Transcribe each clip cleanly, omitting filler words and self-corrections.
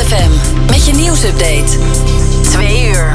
FM met je nieuwsupdate. 2 uur.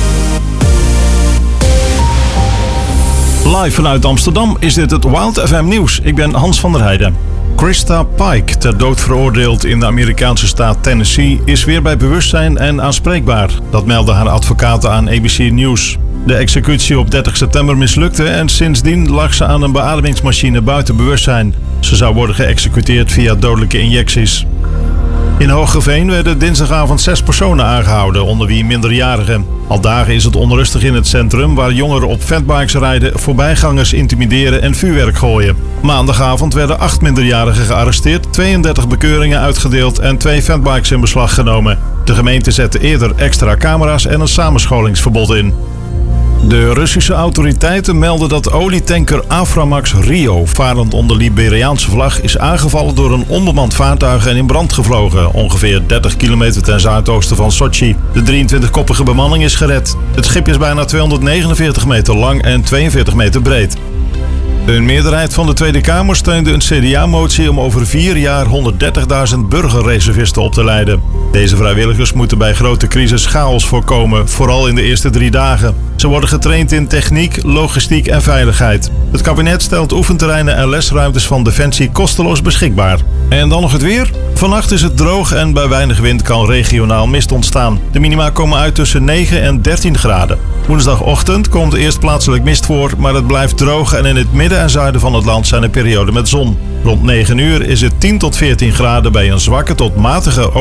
Live vanuit Amsterdam is dit het Wild FM nieuws. Ik ben Hans van der Heijden. Christa Pike, ter dood veroordeeld in de Amerikaanse staat Tennessee, is weer bij bewustzijn en aanspreekbaar. Dat meldden haar advocaten aan ABC News. De executie op 30 september mislukte en sindsdien lag ze aan een beademingsmachine buiten bewustzijn. Ze zou worden geëxecuteerd via dodelijke injecties. In Hoogeveen werden dinsdagavond 6 personen aangehouden, onder wie minderjarigen. Al dagen is het onrustig in het centrum, waar jongeren op fatbikes rijden, voorbijgangers intimideren en vuurwerk gooien. Maandagavond werden 8 minderjarigen gearresteerd, 32 bekeuringen uitgedeeld en 2 fatbikes in beslag genomen. De gemeente zette eerder extra camera's en een samenscholingsverbod in. De Russische autoriteiten melden dat olietanker Aframax Rio, varend onder Liberiaanse vlag, is aangevallen door een onbemand vaartuig en in brand gevlogen, ongeveer 30 kilometer ten zuidoosten van Sochi. De 23-koppige bemanning is gered. Het schip is bijna 249 meter lang en 42 meter breed. Een meerderheid van de Tweede Kamer steunde een CDA-motie om over 4 jaar 130.000 burgerreservisten op te leiden. Deze vrijwilligers moeten bij grote crisis chaos voorkomen, vooral in de eerste 3 dagen. Ze worden getraind in techniek, logistiek en veiligheid. Het kabinet stelt oefenterreinen en lesruimtes van Defensie kosteloos beschikbaar. En dan nog het weer. Vannacht is het droog en bij weinig wind kan regionaal mist ontstaan. De minima komen uit tussen 9 en 13 graden. Woensdagochtend komt eerst plaatselijk mist voor, maar het blijft droog en in het midden en zuiden van het land zijn er perioden met zon. Rond 9 uur is het 10 tot 14 graden bij een zwakke tot matige